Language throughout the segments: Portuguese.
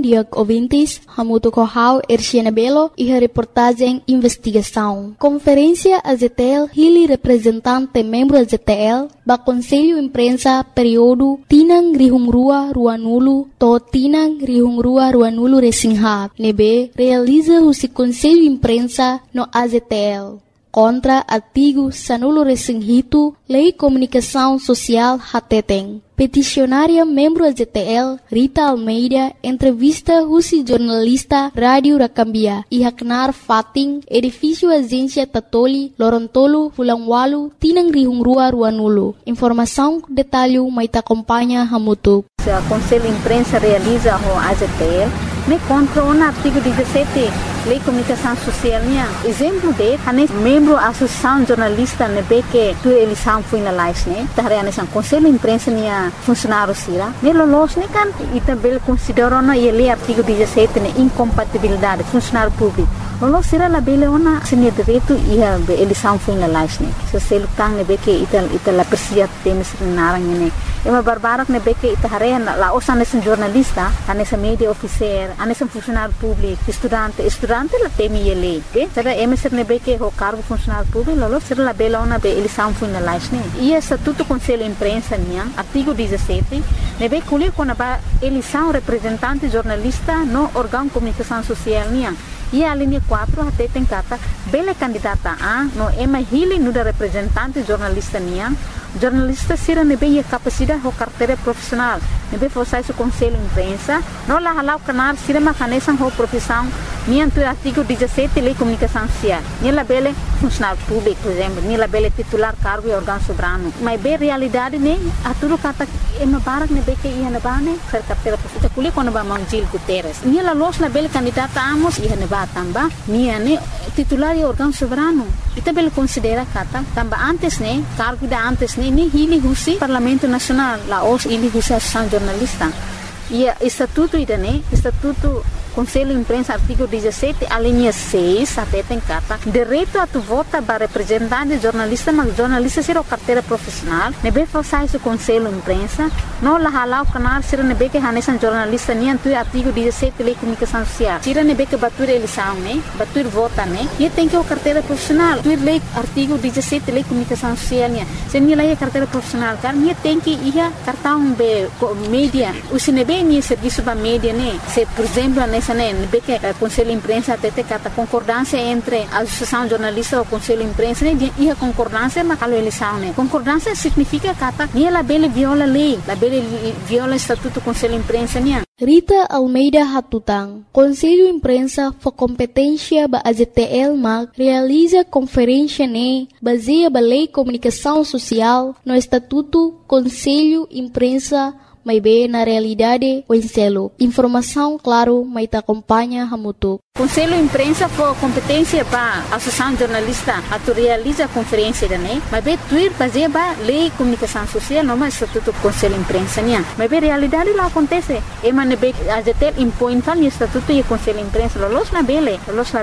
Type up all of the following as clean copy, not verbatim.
dia ouvintes, Hamuto Kohau, Erciana Belo e a reportagem Investigação. Conferência AZTL, Hili representante membro AZTL, ba Conselho Imprensa período Tinang Rihungrua Ruanulu, to Tinang Rihungrua Ruanulu Resingha, nebe realiza o Conselho Imprensa no AZTL. Contra artigo Sanulo Resinghito, Lei Comunicação Social Hateteng. Peticionária membro AZTL, Rita Almeida, entrevista Rusi jornalista Rádio Rakambia, e Haknar Fating, edifício Agência Tatoli, Lorontolo, Fulangwalu, Tinang Rihungrua Ruanulu. Informação, detalhe, maita acompanha Hamutu. O Conselho Imprensa realiza o AZTL, me contra o artigo 17, Lei Comunicação Social. Exemplo de, membro da Associação Jornalista, que tu eleição foi na live, o Conselho Imprensa funcionário sira. Nelolos kan também considera o artigo 17 incompatibilidade funcionário público. Lolos sira la bele ona senia direito e a eleição foi na live. Se você lutar que ita la persia temes narang ini. Ema barbarak que ita hare la osan nesse jornalista, nesse media officer, nesse funcionário público, estudante la temi ele. Será emeser que o cargo funcionário público, lolos sira la bele ona be eleição foi na live. E estatuto Conselho Imprensa artigo 17, nebe colher quando a eleição representante jornalista no órgão de comunicação social e a linha 4 até tem cata bela candidata a no ema hili no da representante jornalista jornalista sira nebe a capacidade ou carteira profissional nebe fosse o Conselho Imprensa no la halau canar sira macanesan ou profissão nianto artigo 17 Lei Comunicação Social nela bela funcionário público por exemplo nela bela titular cargo e órgão soberano mas bem realidade a tudo cata ema barak nebe que ia na bane ser carteira profissional colhe quando ba Gil Guterres nela los na bela candidata amos ia na tamba ne titular e órgão soberano e também considera kata tamba antes cargo da antes ni hili husi Parlamento Nacional la os hili husi Associação Jornalista e estatuto estatuto Conselho Imprensa artigo 17 a linha 6 até tem cata direito a tu vota para representante jornalista mas jornalista ser o carteira profissional nebe façais o Conselho Imprensa no la halau canal ser nebe que hanesan jornalista tu artigo 17 Lei Comunicação Social tira nebe que batur eleição batur vota e tem que o carteira profissional tu lei artigo 17 Lei Comunicação Social se ni lei carteira profissional car tem que ia cartão be mídia o sinebe ni serviço ba mídia se por exemplo que o Conselho Imprensa até cata concordância entre a Associação Jornalista e o Conselho Imprensa e a concordância mas a eleição concordância significa cata ni ela bele viola a lei la bele viola o estatuto do Conselho Imprensa Rita Almeida Hatutang, Conselho Imprensa for competência ba AZTL mag realiza conferência baseia ba Lei Comunicação Social no Estatuto Conselho Imprensa mas bem na realidade o enselo. Informação, claro, mas te acompanha Hamutu. Conselho Imprensa for competência para a Associação Jornalista a tu realiza a conferência mas bem tuir baseia ba Lei Comunicação Social não mais Estatuto Conselho Imprensa mas bem realidade lá acontece ema nebe AZTL impõe tal Estatuto e Conselho Imprensa los na bele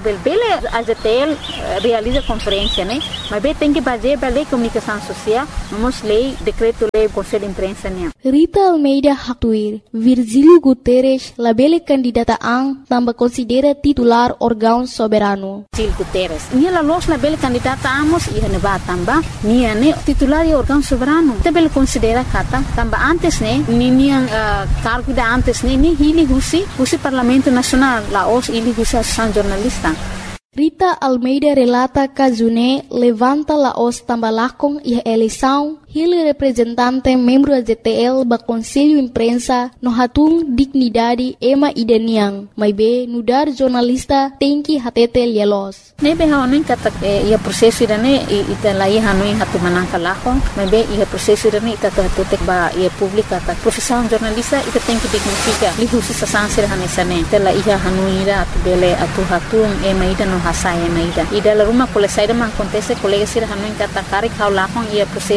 AZTL realiza conferência mas bem tem que baseia ba Lei Comunicação Social vamos lei decreto lei Conselho Imprensa Rita Almeida Hatuir, Virgílio Guterres, labele candidata ang tambah considera titular órgão soberano. Virgílio Guterres, ela los labele candidata amos e neba tamba, ne titular e órgão soberano. Também considera kata tamba antes nian cargo da antes ni hili husi Parlamento Nacional, la os hili husi Associação Jornalista. Rita Almeida relata Kazune levanta la os tambalakong e eleição hili representante membro AZTL ba Conselho Imprensa no hatung dignidade ema ideniang mas be nudar jornalista tem que hatete lielos nebe haonin kata ia prosesso irane ita lai hanoi hatu manangka lakong mas be ia prosesso irane ita hatete ba ia publika ta profissão jornalista ita tem que dignifica li husi sasansir hanesane tela ia hanoi ira atu bele atu hatung ema ida no hasaya na ida la rumah kole saida man acontece colega sir hanoi kata kari kau lakong ia prosesso dene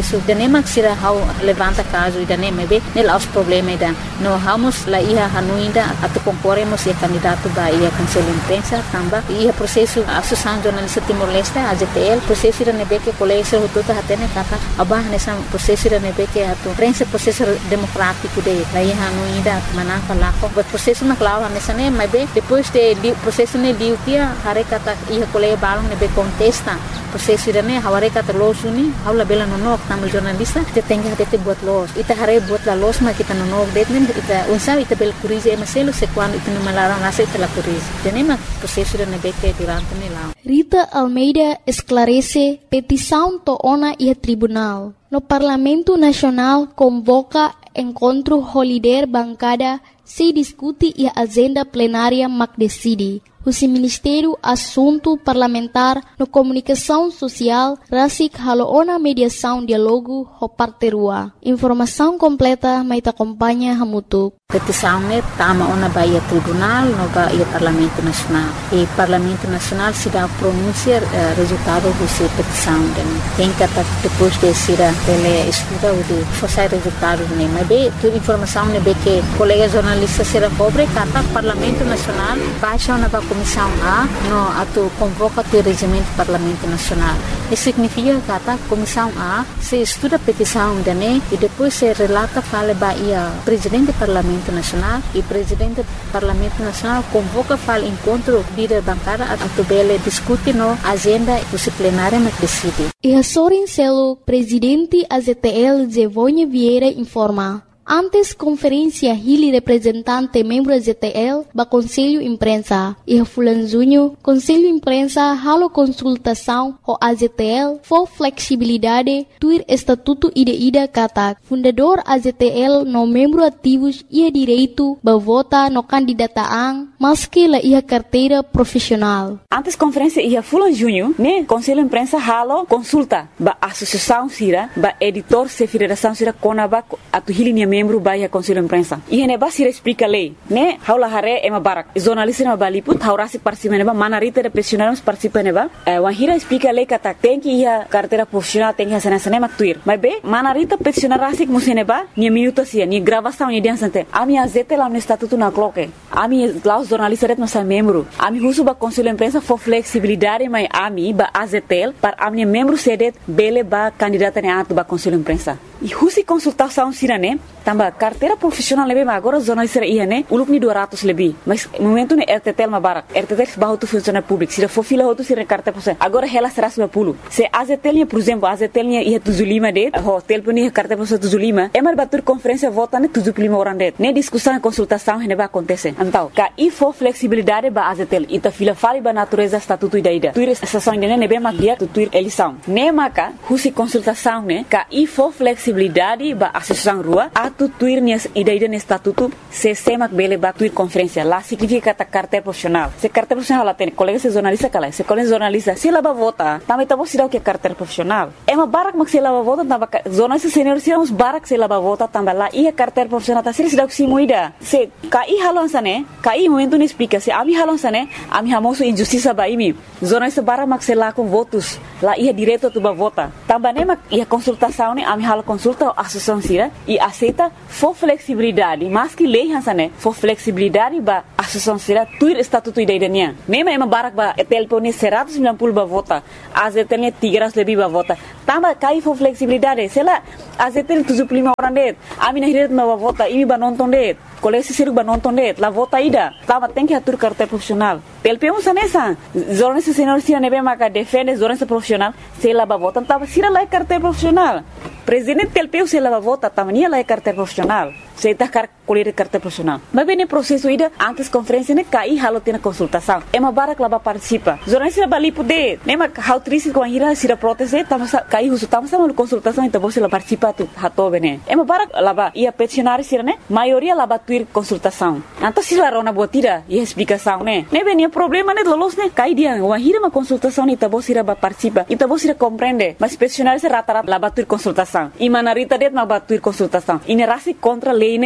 nema sira hau levanta caso ida nema be nela os problema ida no vamos la ia hanuinda atu concorremos e candidato ba ia conselho imprensa tamba ia processo associação jornalista Timor-Leste AZTL processo ida nebe que colégio hututa hatene kata abah nessa processo ida nebe que atu prensa processo democrático de la ia hanuinda manaka lako but processo na clava nessa ne mas be depois de processo ne diutia hare kata ia colégio balong nebe contesta processo ida ne haware kata losuni haula bela nonok tamu jornalista te tenga hate buat los ita hare buat la los ma kita nonok detnen ita unsa ita bel kurize maselo se quando ita numalara nasa ita la kurize tenema processo ida nebe que durante ne lá Rita Almeida esclarece petição toona e tribunal. No Parlamento Nacional convoca encontro holiday bancada se discute e a agenda plenária mac decide. O Ministério Assunto Parlamentar no Comunicação Social rasik haloona mediação diálogo ho parterua. Informação completa mai te acompanha hamutuk. Petição ne tama ona baia tribunal no baia Parlamento Nacional. E Parlamento Nacional se dá pronunciar resultado dessa petição. Tem que depois de ser ele estuda o de forçar resultado ne. Mas bem, toda informação ne be que colega jornalista será cobre kata Parlamento Nacional baixa na Comissão A no atu convoca o regimento do Parlamento Nacional. Isso significa que a Comissão A se estuda a petição dele e depois se relata fala baia presidente do Parlamento Nacional e presidente do Parlamento Nacional convoca fala encontro líder bancária atu bele discute no agenda do plenário mas decide. E a Sorin Celo, presidente AZTL Zevonha Vieira informa. Antes conferência Hili representante membro AZTL ba Conselho Imprensa e Fulan Junho Conselho Imprensa halo consultação ho AZTL for flexibilidade tuir estatuto ida kata fundador AZTL no membro ativos ia direito ba vota no candidataan maski la ia carteira profissional. Antes conferência ia Fulan Junho ne Conselho Imprensa halo consulta ba associação sira ba editor se federação sira konaba atu Hili membro baia Conselho Imprensa. E ne basira explica lei, né? Haula hare ema barak. Jornalista na baliput haurasi participa neba manarita de profissionais participa neba. Wahira explica lei kata tem que ia carteira profissional tem que sana sana maktuir. Mas be manarita profissional rasik museneba ni minuto sia ni gravação ni dia sante. Ami azete lá no estatuto na cloque. Ami lá os jornalistas ret nossa membro. Ami husu ba Conselho Imprensa for flexibilidade mas ami ba azetel para ami membro sedet bele ba candidata ne atu ba Conselho Imprensa. E husi consultação sirane tamba carteira profissional lebih agora jornalista ia ne uluk ni 200 lebih mas momento ne RTTL ma barak RTTL bahu tu funcionário público sira fofila hotu sira carta profissional agora ela será 150 se AZTL por exemplo AZTL ia 75 de hotel puni carta profissional 75 emar batur conferência vota ne 75 orang de ne discussão e consultação ne ba acontece então ka e for flexibilidade ba AZTL ita fila fali ba natureza estatuto ida tuir estação ne be mag dia tu tuir eleição ne maka husi consultação ne ka e for flexibilidade ba associação rua tu tuir nias ida ne estatuto se semak bele ba tuir conferência lá significa ta carteira profissional se carteira profissional lá tem colega se jornalista kala se colega jornalista se lá ba vota também tá você dá o que carteira profissional é uma barak mak se lá ba vota tamba jornalista senior se uns barak se lá ba vota tamba lá e a carteira profissional tá se dá o que muida se kai halon sane kai momento ne explica se ami halon sane ami hamoso injustiça ba imi jornalista barak mak se lá com votos lá ia direto tu ba vota tamba ne mak ia consultação ne ami hal consulta associação sira e aceita for flexibilidade mas que lei hansane for flexibilidade ba associação sira tuir estatuto idainia nema ema barak ba telpone 190 ba vota AZTL 300 lebih ba vota tamba kai for flexibilidade sela AZTL 75 orang det ami na hiret ma ba vota imi ba nonton det kolesi siru ba nonton det la vota ida tamba tem que atur carteira profissional telpe un sanesa jornalista senior sira nebe maka defende jornalista profissional sela ba vota tamba sira la carteira profissional presidente telpeu se la vota tamania la carteira profissional se tá colher carteira profissional mas bem no processo ida antes conferência ne kai halo tena consultação é uma barak lá participa jornalista bali poder nema how triste com ira sira proteste tama kai husu tama sama consultação então você lá participa tu hato bene é uma barak lá ia peticionar sira ne maioria lá tuir consultação então se lá rona botira e explicação ne bem problema ne lolos ne kai dia wahira uma consultação então você lá participa então você compreende mas peticionar se rata lá tuir consultação e manarita det ma tuir consultação e ne rasi contra lei ne agora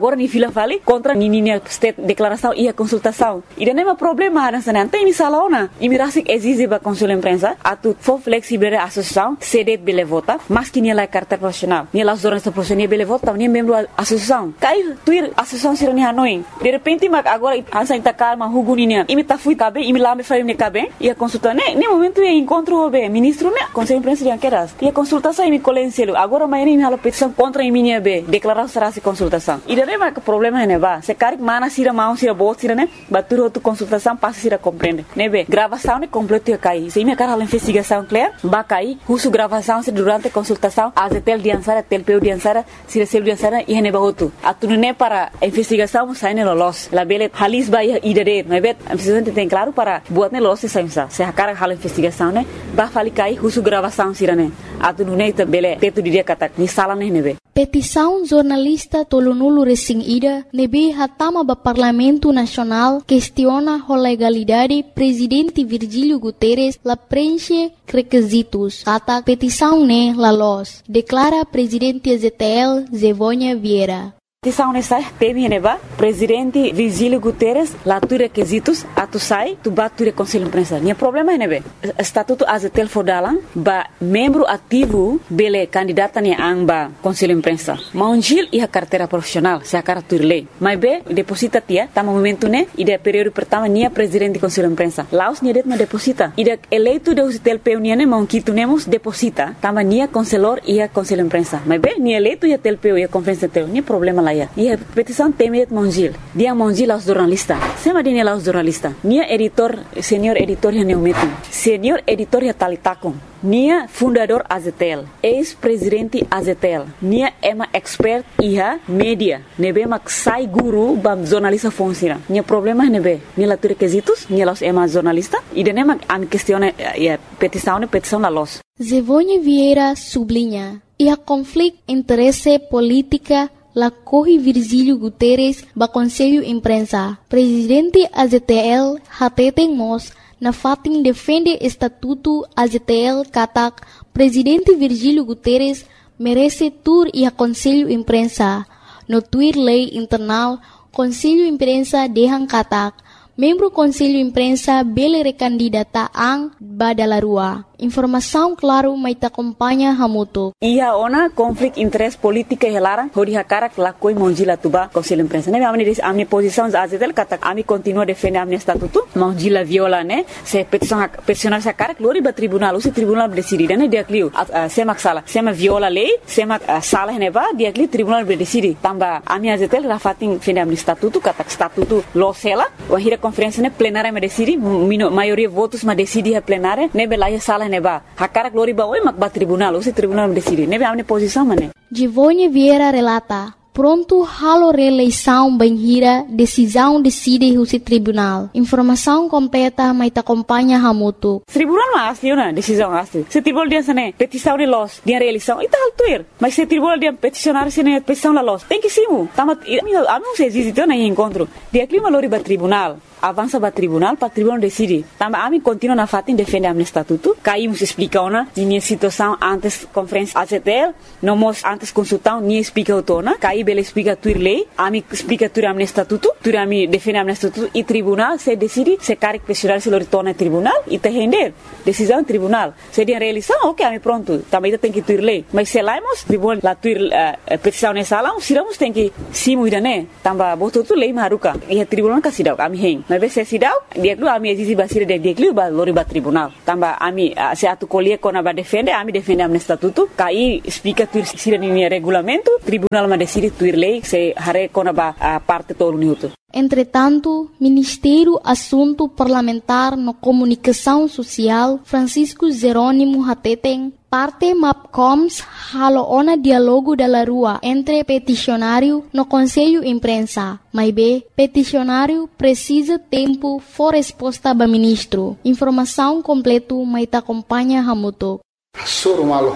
agora ni fila vale contra nininha state declaração e a consultação. E não é um problema nessa não tem sala ona. E mirasik exige ba consul imprensa atu for flexible a associação cede bele vota, mas que ela é carteira profissional. Ni las zonas profissional bele vota, ni membro associação. Cai tuir associação sirani Hanoi. De repente agora ansa intakar ma huguninia. Imi ta fui cabe, imi lá me faz me cabe e a consulta ne momento é encontro o ministro ne conselho imprensa de anqueras. E a consultação imi colenselo. Agora mais nem hala petição contra minha be declaração será se consultação. E daí mas o problema é ba. Se caric mana sira mão sira bot sira ne, batur outro consultação passa sira compreende. Ne be gravação ne completo cai. Se minha cara a investigação clear, ba cai, uso gravação se durante a consultação, a tel diansara, telpeu diansara, se recebe diansara e ne ba outro. Atu ne para investigação sai ne los. La bele halis ba idere, ne be a presidente tem claro para buat ne los se a cara hala investigação ne, ba fali cai, uso gravação sira ne. Atu ne bele teto dia kata ni sala ne be. Petição jornalista Tolonulu Resing Ida nebe hatama ba Parlamento Nacional questiona a legalidade presidente Virgílio Guterres la preenche requisitos. Kata petição ne la los, declara presidente ZTL Zevônia Vieira. Petição nessa teme neba presidente Virgílio Guterres lá tu requisitos atu sai tu bature conselho imprensa. Nia problema nebe estatuto azetel fodalan ba membro ativo bele candidata ne amba conselho imprensa. Maungil e a carteira profissional se a cartur lei. Mas be deposita tia tama momento ne ide período pertama nia presidente conselho imprensa. Laos nia det ma deposita. Ide eleito de usitel peunia ne maunquito nemos deposita tama nia conselor e a conselho imprensa. Mas be nia eleito e a telpeu e a conferência tel nia problema lá. E a petição tem Mongil. Dia Mongil aos jornalistas. Sema dia aos jornalistas. Nia editor, senhor editor ya neumetin. Senhor editor ya talitakon. Nia fundador AZTL. Ex-presidente AZTL. Nia ema expert iha media. Nebe mak sai guru bam jornalista funciona. Nia problema nebe. Nia la requisitos. Nia los ema jornalista. E de nema am questione petição la los. Zevônia Vieira sublinha. E a conflito interesse política la corre Virgílio Guterres ba Conselho Imprensa. Presidente AZTL hateten mos na fatin defende estatuto AZTL katak Presidente Virgílio Guterres merece tur e a Conselho Imprensa. No tuir lei internal Conselho Imprensa dehang katak membro Conselho Imprensa bele recandidata ang badalarua. Informação claro mai ta acompanha hamuto. Ia ona conflito interesse política e lara hori hakara la koi Mongila tuba Conselho Imprensa. Ne amni posição azetel kata ami continua defender amni estatuto. Mongila viola ne se peticionar sa cara glori ba tribunal, o tribunal decide ne dia clio semak sala, sema viola lei, sema sala ne ba dia clio tribunal decide. Tamba ami azetel rafatin defender amni estatuto kata estatuto lo sela, o hira conferência ne plenária me decide, maioria votos ma decide a plenária, ne bela sala neba hakara glori ba oi makba tribunal o tribunal decide nebe amne posição mane. Zevônia Vieira relata pronto halo reeleição banhira decisão decide o tribunal. Informação completa mai ta acompanha hamuto. Tribunal ma asli na decisão asli. Se tribunal dia sane petição de los dia reeleição ita altuir. Mas se tribunal dia peticionar sene petição la los. Tem que simu. Tamat amo se existe na encontro. Dia clima lori ba tribunal. Avança para tribunal decide. Tamba ami continua na fatin defende amne estatuto. Caímos explica ona minha situação antes conferência AZTL, nomos antes consultão ni explica autona. Caí bele explica tuir lei, ami explica tuir amne estatuto, tuir ami defende amne estatuto e tribunal se decide se caric questionar se lo retorna tribunal e te render decisão tribunal. Se dia reeleição, ok, ami pronto. Também tem que tuir lei. Mas se laimos tribunal la tuir petição nessa sala, siramos tem que simu idane. Tamba botou tu lei maruka. E tribunal kasidau ami hen. Mas se sidau dia klu ami existe basira de dia klu ba lori ba tribunal tamba ami se atu colie kona ba defende ami defende amne estatuto kai explica tuir sira ni regulamento tribunal ma decide tuir lei se hare kona ba parte todo minuto. Entretanto, Ministério Assunto Parlamentar no Comunicação Social Francisco Jerônimo Hateten parte MAPCOMS haloona diálogo da rua entre peticionário no Conselho Imprensa. Mas B, peticionário precisa tempo for resposta ba ministro. Informação completo mai ta acompanha hamuto. Surmal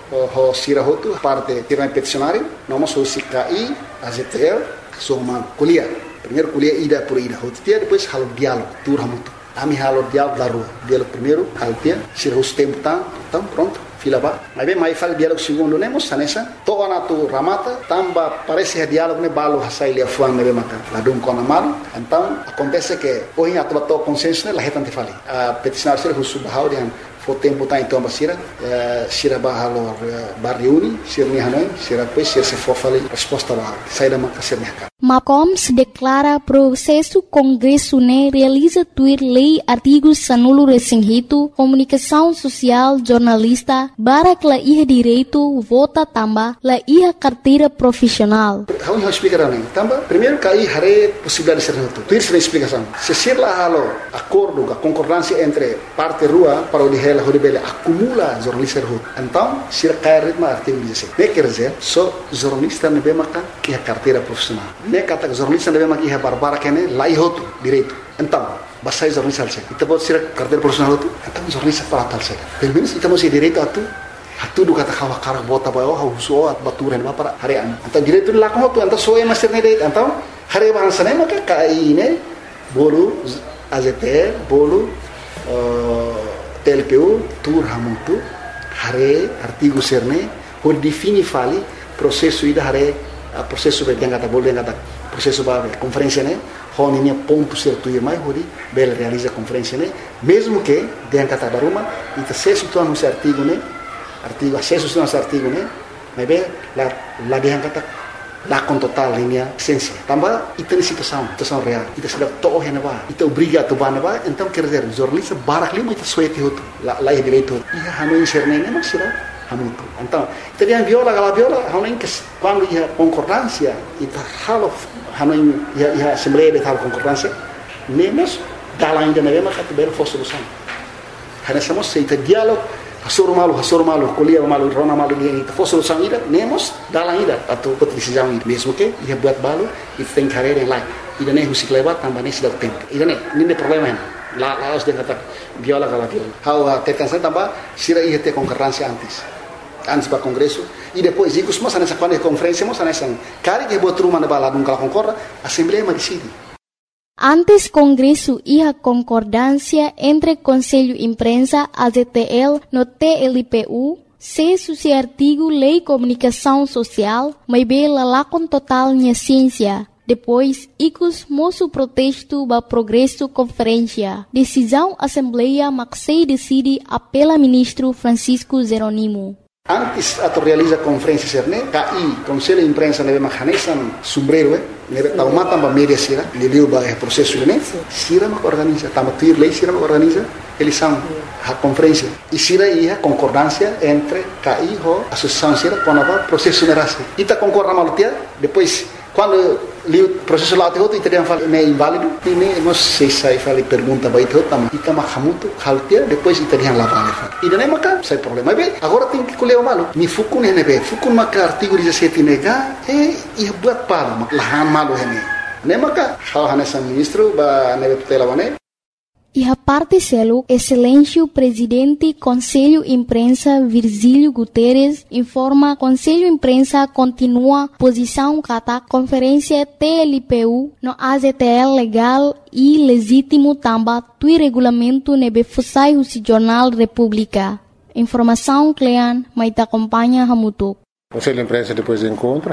ho sirahotu parte tiran peticionário, nós o CKI, AZTL, surmal kuliah. Primeiro kuliah ida por ida, depois halo diálogo, tur hamuto. Ami halo diálogo da rua. Diálogo primeiro, altia, sirahus tempo tão pronto. fila ba. Mas bem, mais fala diálogo segundo nemos sanessa. Toa na tu ramata, tamba parece diálogo ne balo hasai lia fuang ne maka. Ladum kona malu. Então acontece que hoje a tua consenso ne la hetante fali. A peticionário ser husu bahau dia fo tempo tá então basira, sira bahalo barriuni, sira ni hanoi, sira depois sira se for fali resposta bahau. Saída maka sira ni MAPCOMS declara processo Congresso ne realiza tuir lei artigos sanulo resinhito, comunicação social, jornalista, barak la iha direito, vota tamba, la iha carteira profissional. Vamos explicar também. Tamba, primeiro que aí hare possibilidade de ser reto. Tuir se explicação. Se ser lá halo acordo, a concordância entre parte rua para o dihela horibele acumula jornalista reto. Então, se cai ritmo artigo 16. Ne quer dizer, só jornalista ne bemaka que a carteira profissional. Ne kata jornalista deve maki barbara kene lai hotu direito. Então, basta jornalista alse. Ita pode ser carteira profissional hotu. Então jornalista para tal se. Pelo menos ita mesti direito atu do kata kawa karak bota bayo hauso at baturan ba para harean. Então direito la ko hotu, então soe master ne direito. Então hare bahasa ne maka kai ne bolu AZT bolu TLPU tur hamutu hare artigo serne ho defini fali processo ida hare processo be yang kata boleh kata processo ba conferência né honinha ponto certo e mais hori bel realiza conferência né mesmo que yang kata baruma ita acesso tu anu artigo né artigo acesso tu anu artigo né mas be la yang kata la con total linha essência tambah ita ni situação real ita sudah toh hena ba ita obriga tu ba ba então quer dizer jornalista barak lima ita suete hotu la direito ia hanu inserne né mas será hamutu. Então, teriam viola, hanuin que quando ia concordância, ita halo hanuin ia assembleia de tal concordância, nemos dalam ainda na mesma categoria for solução. Hanessamos seita diálogo, hasoro malu, kuliah malu, rona malu dia ita for solução ida, nemos dalam ida atau decisão ida. Mesmo que ia buat balu, ita tem carreira em lá. Ida nem husik lewat tambah nem sudah tempo. Ida nem problema lá harus dia kata viola. Hau tetansa tambah sira ia ter concordância antes para Congresso e depois digo mas nessa quando é conferência mas nessa cara que botou uma na balada nunca concorda a Assembleia decide. Antes Congresso ia concordância entre Conselho Imprensa AZTL no TLPU se suci artigo Lei Comunicação Social mas bela lá com total minha ciência. Depois, icus moço protesto ba progresso conferência. Decisão Assembleia Maxei decide apela ministro Francisco Jeronimo. Antes atau realiza conferência serne, KI, Conselho de Imprensa nebe mahanesan sombrero, nebe taumata ba media sira, leliu ba processo ne, sira mak organiza, tamatir lei sira mak organiza, eleição, a conferência. E sira ia concordância entre KI ho associação sira com a processo nerase. Ita concorda malutia, depois quando li o processo lá outro e teriam falado é inválido e nem nós sei fali pergunta vai ter também ita mahamuto haltia depois teriam lá vale e daí maka sai problema bem agora tem que colher o malo ni fukun nebe fukun maka artigo 17 nega e buat palo lahan malo hene nem maka hal hanesa ministro ba nebe tutela wane. E a parte selo, excelência presidente Conselho Imprensa Virgílio Guterres informa Conselho Imprensa continua posição kata conferência TLPU no AZTL legal e legítimo tamba tui regulamento nebe fusai husi Jornal República. Informação Clean, maita acompanha hamutuk. Conselho de Imprensa depois do encontro,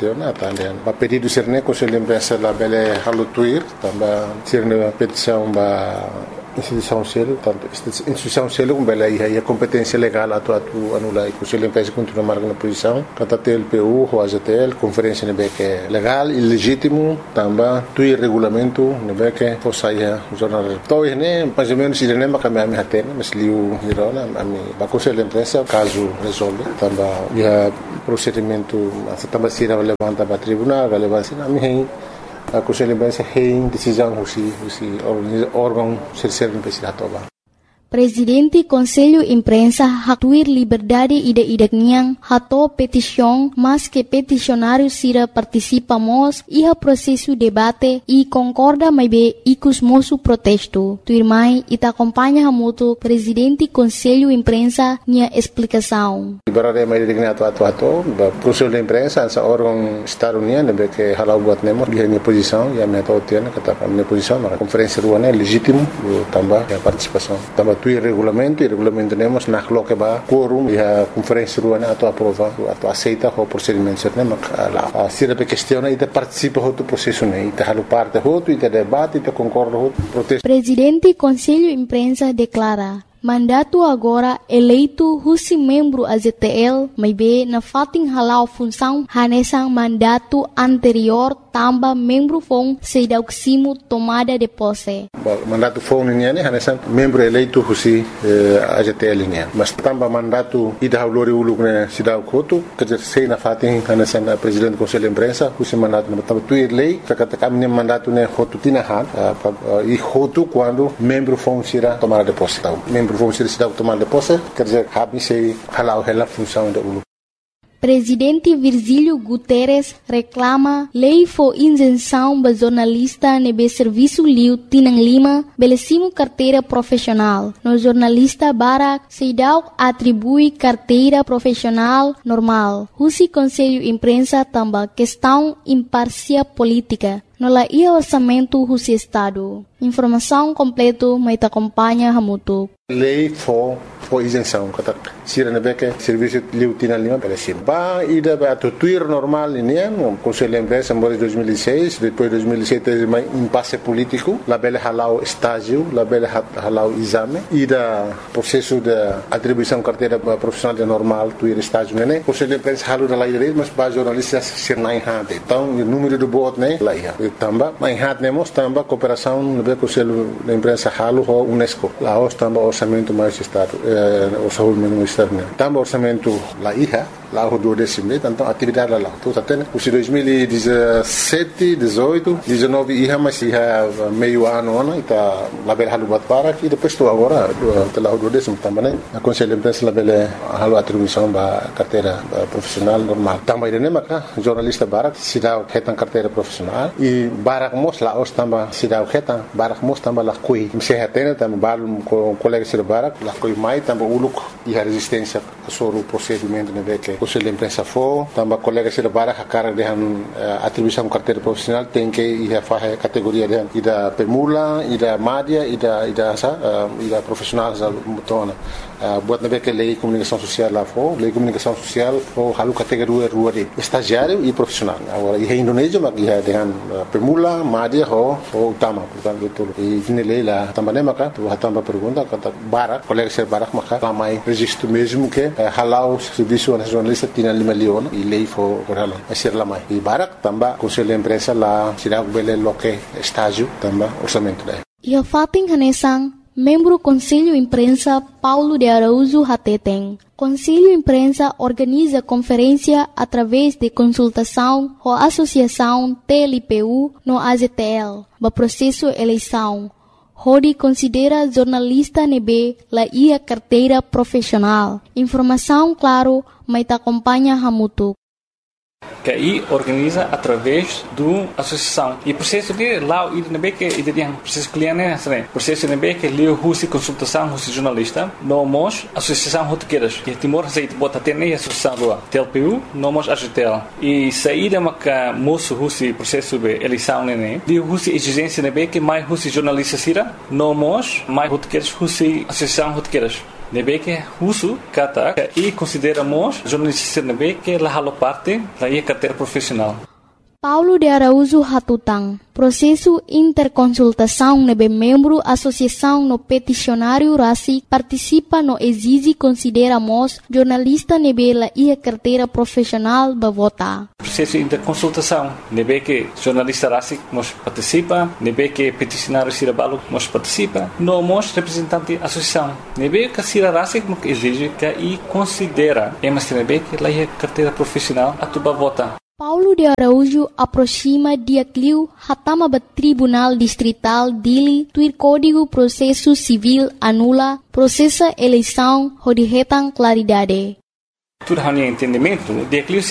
a pedido ser ne Conselho de Imprensa da bele halutuir, também ser ne petição ba instituição selo, tanto instituição selo com bele aí a competência legal atu anula e Conselho de Imprensa continua marcando a posição, kata TLPU, o AZTL, conferência nebe que é legal e legítimo, também tuir regulamento nebe que fosaia o jornal. Então né, mais ou menos irene makamami hatena, mas liu hirona ami ba Conselho de Imprensa caso resolve, também procedimento também se levanta para tribunal, levanta ami a Conselho de Imprensa tem decisão husi órgão ser investigador. Presidente Conselho Imprensa hatuir liberdade ida niang hato petição mas que peticionário sira participamos iha processo debate e concorda mais be icus moço protesto. Tuirmai ita acompanha hamuto Presidente Conselho Imprensa nia explicação. Liberdade mais digna atu Conselho de Imprensa essa órgão Estado União que halau buat nemo dia minha posição e a minha totiana kata minha posição na conferência ruana legítimo também a participação também tuir regulamento, e regulamento temos na coloca ba quórum e a conferência ruana ato aprova, ato aceita o procedimento certo, lá. Se a questão é de participa do processo, né? E halo parte outro, e debate, e concorda outro protesto. Presidente Conselho Imprensa declara mandato agora eleito husi membro AZTL, mas be na fating halau função hanesang mandato anterior tamba membro fong sedauksimo tomada de posse. Mandato fong niya ne hanesang membro eleito husi AZTL niya. Mas tamba mandato ida haulori uluk ne sidau kotu kerja sei na fating hanesang presidente Conselho Imprensa husi mandato na tamba tuir lei katakan ne mandato ne hotu tinahan e hotu quando membro fong sira tomada de posse. Membro vão ser cidade tomar de posse, quer dizer, habem se halau a função da ULU. Presidente Virgílio Guterres reclama lei for isenção para jornalista nebe serviço liu Tinang Lima belecimo carteira profissional. No jornalista Barak Seidau atribui carteira profissional normal. Husi Conselho Imprensa tamba questão imparcial política. No la ia orçamento husi Estado. Informação completa mas acompanha Hamutuk. Lei for isenção, sira na beca serviço liu Tinang Lima belecimo. Ba ida ba tuir normal ini o Conselho Imprensa em 2006, depois 2007 teve um impasse político, la bela halau estágio, la bela halau exame, ida processo de atribuição carteira profissional de normal, tuir estágio, né? Conselho Imprensa halu da lei mas ba jornalistas ser na enhate. Então, o número do voto, né? Lá ia. Tamba, mas enhate nemos tamba cooperação no beco Conselho Imprensa halu ho UNESCO. Lá os tamba orçamento mais estado, o saúde mais estado, né? Tamba orçamento lá ia. Lá o 12º, então atividade lá. Então, até os 2017, 18, 19 ia mas ia meio ano, então lá bela halu batpara e depois estou agora lá o 12º também, a Conselho Imprensa lá bela halu atribuição da carteira profissional normal. Também né, maca jornalista Barak se dá retan carteira profissional e Barak mos lá os também se dá retan Barak mos também lá coi. Se retena também balu com colegas de Barak lá coi mais também uluk e a resistência sobre o procedimento né que Conselho Imprensa for, também colegas de Barak a cara de atribuição carteira profissional tem que ir a fazer categoria de da permula, e da média, e da profissional da mutona. Buat na que lei comunicação social lá for, lei comunicação social for halu categoria rua de estagiário e profissional. Agora em Indonésia mas ia dengan permula, média ou utama, portanto tudo. E na lei lá também maka, tu também pergunta kata Barak, colegas de Barak maka ramai registro mesmo que halau serviço nacionalista tinha 5 milhões e lei for halau. Mas ser lá mais. E Barak também Conselho Imprensa lá será bele loque estágio também orçamento daí. E a fating hanesang membro Conselho Imprensa Paulo de Araújo Hateteng. Conselho Imprensa organiza conferência através de consultação com a Associação TLPU no AZTL, no processo eleição. Rodi considera jornalista nebe la ia carteira profissional. Informação claro, mas acompanha Hamutuk. Que aí organiza através do associação e processo de lá e também que tem processo cliente né processo também que leu husi consultação husi jornalista nomos associação rotequeiras que Timor aceita bota ter nem associação do TLPU nomos AZTL e saída maca moço husi processo de eleição né de husi exigência também que mais husi jornalista sira nomos mais rotequeiras husi associação rotequeiras nebe que uso kata e consideramos jornalistas nebe que la halo parte da carteira profissional. Paulo de Araújo Hatutang. Processo interconsultação nebe membro associação no peticionário RACI participa no exige consideramos jornalista nebe la ia carteira profissional ba vota. Processo interconsultação nebe que jornalista RACI nos participa, nebe que peticionário Sirabalo nos participa, nomos representante associação. Nebe que Sira RACI exige que e considera mas nebe que la ia carteira profissional atuba vota. Paulo de Araújo aproxima dia cliu hatama ba Tribunal Distrital Dili tuir Código Processo Civil anula processa eleição hodihetan claridade. Tudo hanya entendimento dia cliu